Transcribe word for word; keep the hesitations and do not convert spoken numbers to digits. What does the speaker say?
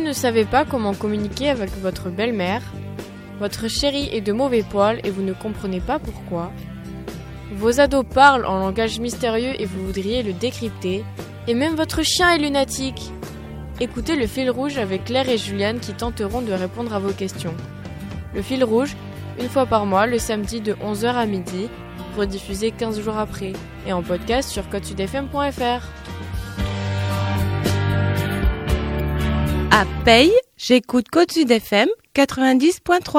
ne savez pas comment communiquer avec votre belle-mère? Votre chérie est de mauvais poil et vous ne comprenez pas pourquoi? Vos ados parlent en langage mystérieux et vous voudriez le décrypter? Et même votre chien est lunatique? Écoutez le fil rouge avec Claire et Juliane qui tenteront de répondre à vos questions. Le fil rouge, une fois par mois, le samedi de onze heures à midi, rediffusé quinze jours après, et en podcast sur code sud f m point f r. À Paye, j'écoute Côte Sud F M quatre-vingt-dix point trois.